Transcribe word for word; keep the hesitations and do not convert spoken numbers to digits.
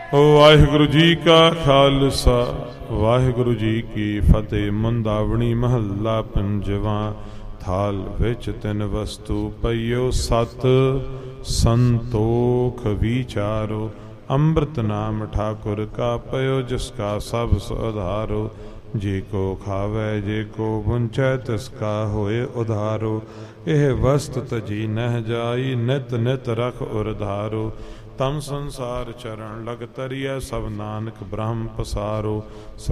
ਵਾਹਿਗੁਰੂ ਜੀ ਕਾ ਖਾਲਸਾ ਵਾਹਿਗੁਰੂ ਜੀ ਕੀ ਫਤਿਹ। ਮੁੰਦਾਵਣੀ ਮਹੱਲਾ ਪੰਜਵਾਂ। ਥਾਲ ਵਿੱਚ ਤਿੰਨ ਵਸਤੂ ਪਈਓ ਸਤ, ਸੰਤੋਖ ਵਿਚਾਰੋ। ਅੰਮ੍ਰਿਤ ਨਾਮ ਠਾਕੁਰ ਕਾ ਪਇਓ, ਜਿਸ ਕਾ ਸਭ ਸੁਧਾਰੋ। ਜੇ ਕੋ ਖਾਵੈ ਜੇ ਕੋ ਵੰਚੈ, ਤਿਸ ਕਾ ਹੋਏ ਉਧਾਰੋ। ਇਹ ਵਸਤ ਤਜੀ ਨਹਿ ਜਾਈ, ਨਿਤ ਨਿਤ ਰਖ ਉਰਧਾਰੋ। ਤਮ ਸੰਸਾਰ ਚਰਨ ਲਗ ਤਰੀਐ, ਸਭ ਨਾਨਕ ਬ੍ਰਹਮ ਪਸਾਰੋ।